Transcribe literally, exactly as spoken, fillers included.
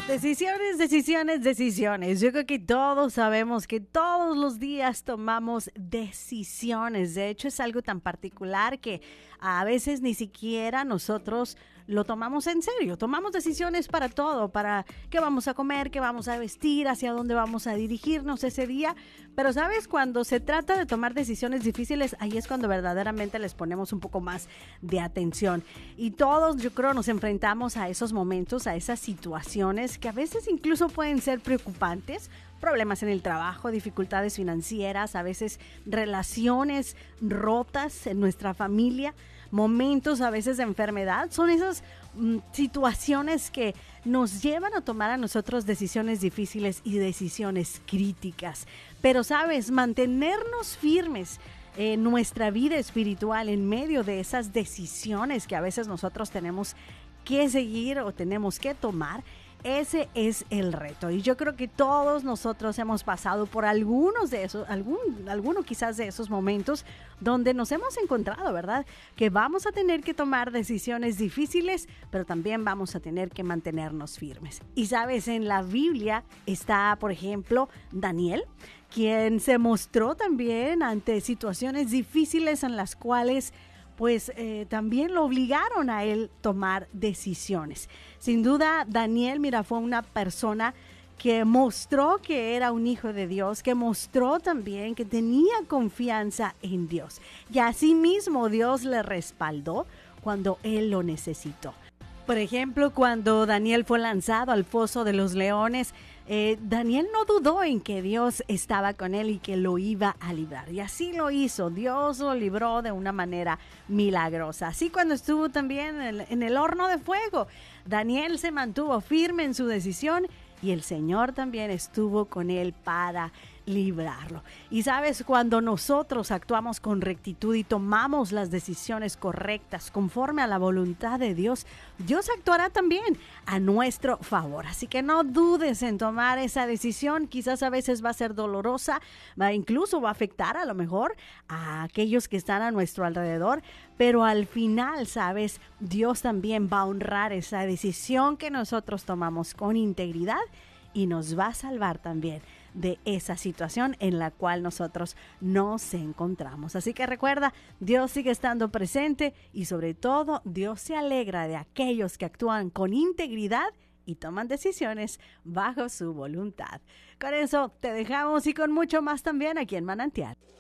Decisiones, decisiones, decisiones. Yo creo que todos sabemos que todos los días tomamos decisiones. De hecho, es algo tan particular que a veces ni siquiera nosotros lo tomamos en serio. Tomamos decisiones para todo, para qué vamos a comer, qué vamos a vestir, hacia dónde vamos a dirigirnos ese día. Pero, ¿sabes? Cuando se trata de tomar decisiones difíciles, ahí es cuando verdaderamente les ponemos un poco más de atención. Y todos, yo creo, nos enfrentamos a esos momentos, a esas situaciones que a veces incluso pueden ser preocupantes. Problemas en el trabajo, dificultades financieras, a veces relaciones rotas en nuestra familia, momentos a veces de enfermedad. Son esas mm, situaciones que nos llevan a tomar a nosotros decisiones difíciles y decisiones críticas. Pero, ¿sabes? Mantenernos firmes en nuestra vida espiritual en medio de esas decisiones que a veces nosotros tenemos que seguir o tenemos que tomar. Ese es el reto, y yo creo que todos nosotros hemos pasado por algunos de esos, algún, alguno quizás de esos momentos donde nos hemos encontrado, ¿verdad? Que vamos a tener que tomar decisiones difíciles, pero también vamos a tener que mantenernos firmes. Y sabes, en la Biblia está, por ejemplo, Daniel, quien se mostró también ante situaciones difíciles en las cuales pues eh, también lo obligaron a él tomar decisiones. Sin duda, Daniel, mira, fue una persona que mostró que era un hijo de Dios, que mostró también que tenía confianza en Dios. Y asimismo Dios le respaldó cuando él lo necesitó. Por ejemplo, cuando Daniel fue lanzado al foso de los leones, eh, Daniel no dudó en que Dios estaba con él y que lo iba a librar. Y así lo hizo. Dios lo libró de una manera milagrosa. Así cuando estuvo también en el, en el horno de fuego, Daniel se mantuvo firme en su decisión y el Señor también estuvo con él para librarlo. Y sabes, cuando nosotros actuamos con rectitud y tomamos las decisiones correctas conforme a la voluntad de Dios, Dios actuará también a nuestro favor. Así que no dudes en tomar esa decisión. Quizás a veces va a ser dolorosa, va, incluso va a afectar a lo mejor a aquellos que están a nuestro alrededor, pero al final, sabes, Dios también va a honrar esa decisión que nosotros tomamos con integridad y nos va a salvar también de esa situación en la cual nosotros nos encontramos. Así que recuerda, Dios sigue estando presente y sobre todo Dios se alegra de aquellos que actúan con integridad y toman decisiones bajo su voluntad. Con eso te dejamos y con mucho más también aquí en Manantial.